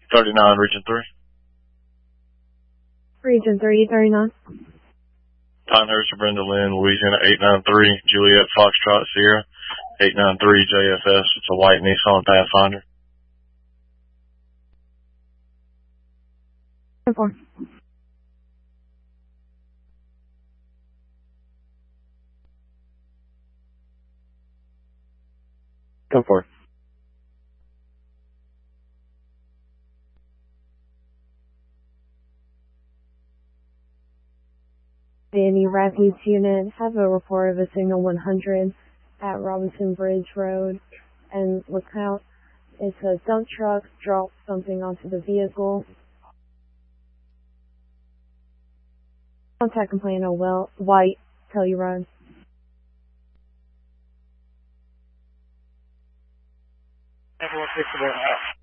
39, Region 3. Region 339. Pinehurst, Brenda Lynn, Louisiana 893, Juliet Foxtrot Sierra 893 JFS. It's a white Nissan Pathfinder. 4. Come forth. Danny Rapids unit, have a report of a signal 100 at Robinson Bridge Road and Lookout. It's a dump truck dropped something onto the vehicle. Contact complaint on White Telluride. Everyone fix the